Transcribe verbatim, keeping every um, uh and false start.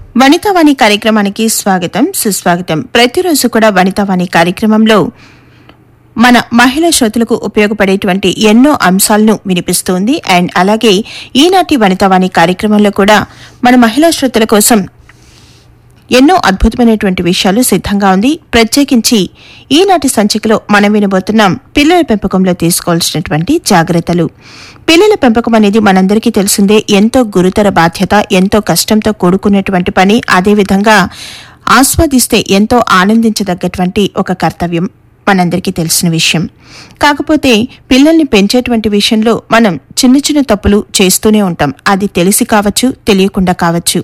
వనితావాణి కార్యక్రమానికి స్వాగతం సుస్వాగతం. ప్రతిరోజు కూడా వనితావాణి కార్యక్రమంలో మన మహిళా శ్రోతలకు ఉపయోగపడేటువంటి ఎన్నో అంశాలను వినిపిస్తుంది. అండ్ అలాగే ఈనాటి వనితావాణి కార్యక్రమంలో కూడా మన మహిళా శ్రోతల కోసం ఎన్నో అద్భుతమైనటువంటి విషయాలు సిద్ధంగా ఉంది. ప్రత్యేకించి ఈనాటి సంచికలో మనం వినబోతున్నాం పిల్లల పెంపకంలో తీసుకోవాల్సినటువంటి జాగ్రత్తలు. పిల్లల పెంపకం అనేది మనందరికీ తెలిసిందే, ఎంతో గురుతర బాధ్యత, ఎంతో కష్టంతో కూడుకున్నటువంటి పని. అదేవిధంగా ఆస్వాదిస్తే ఎంతో ఆనందించదగ్గటువంటి ఒక కర్తవ్యం మనందరికీ తెలిసిన విషయం. కాకపోతే పిల్లల్ని పెంచేటువంటి విషయంలో మనం చిన్న చిన్న తప్పులు చేస్తూనే ఉంటాం. అది తెలిసి కావచ్చు, తెలియకుండా కావచ్చు.